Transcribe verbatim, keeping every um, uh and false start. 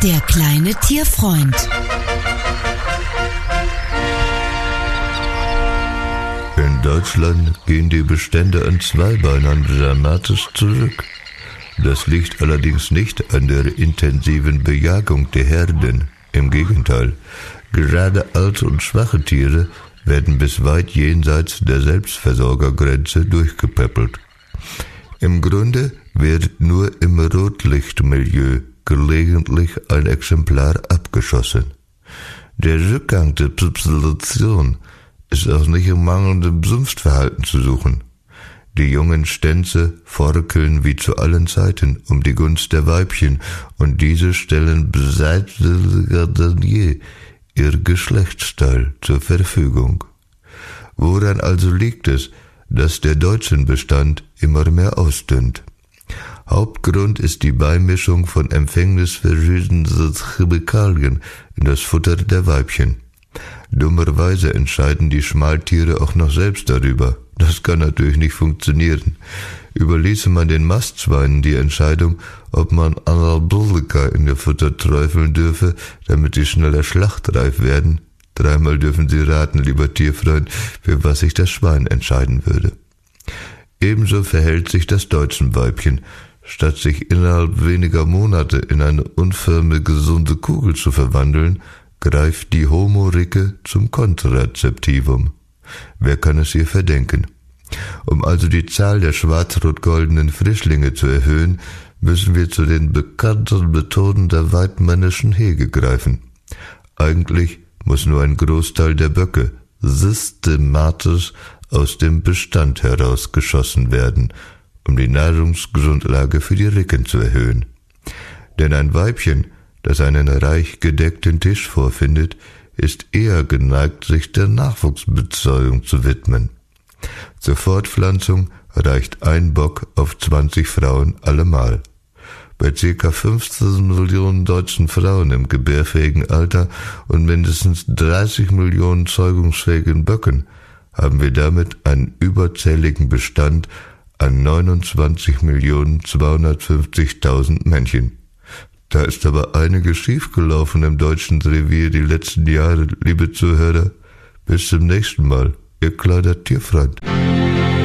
Der kleine Tierfreund. In Deutschland gehen die Bestände an Zweibeinern dramatisch zurück. Das liegt allerdings nicht an der intensiven Bejagung der Herden. Im Gegenteil, gerade alte und schwache Tiere werden bis weit jenseits der Selbstversorgergrenze durchgepäppelt. Im Grunde wird nur im Rotlichtmilieu gelegentlich ein Exemplar abgeschossen. Der Rückgang der Population ist auch nicht im mangelnden Sumpfverhalten zu suchen. Die jungen Stänze forkeln wie zu allen Zeiten um die Gunst der Weibchen, und diese stellen beseitiger denn je ihr Geschlechtsteil zur Verfügung. Woran also liegt es, dass der deutschen Bestand immer mehr ausdünnt? Hauptgrund ist die Beimischung von empfängnisverschießenden Chemikalien in das Futter der Weibchen. Dummerweise entscheiden die Schmaltiere auch noch selbst darüber. Das kann natürlich nicht funktionieren. Überließe man den Mastschweinen die Entscheidung, ob man Anabolika in ihr Futter träufeln dürfe, damit sie schneller schlachtreif werden. Dreimal dürfen Sie raten, lieber Tierfreund, für was sich das Schwein entscheiden würde. Ebenso verhält sich das Deutschenweibchen. Statt sich innerhalb weniger Monate in eine unförmige, gesunde Kugel zu verwandeln, greift die Homo-Ricke zum Kontrazeptivum. Wer kann es ihr verdenken? Um also die Zahl der schwarz-rot-goldenen Frischlinge zu erhöhen, müssen wir zu den bekannten Methoden der weidmännischen Hege greifen. Eigentlich muss nur ein Großteil der Böcke systematisch aus dem Bestand herausgeschossen werden, um die Nahrungsgrundlage für die Ricken zu erhöhen. Denn ein Weibchen, das einen reich gedeckten Tisch vorfindet, ist eher geneigt, sich der Nachwuchsbezeugung zu widmen. Zur Fortpflanzung reicht ein Bock auf zwanzig Frauen allemal. Bei ca. fünfzehn Millionen deutschen Frauen im gebärfähigen Alter und mindestens dreißig Millionen zeugungsfähigen Böcken haben wir damit einen überzähligen Bestand an neunundzwanzig Millionen zweihundertfünfzigtausend Männchen. Da ist aber einiges schiefgelaufen im deutschen Revier die letzten Jahre, liebe Zuhörer. Bis zum nächsten Mal, Ihr kleiner Tierfreund.